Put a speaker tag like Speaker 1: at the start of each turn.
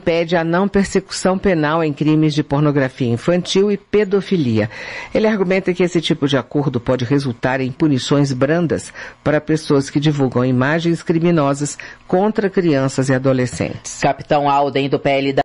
Speaker 1: pede a não persecução penal em crimes de pornografia infantil e pedofilia. Ele argumenta que esse tipo de acordo pode resultar em punições brandas para pessoas que divulgam imagens criminosas contra crianças e adolescentes.
Speaker 2: Capitão Alden, do PL da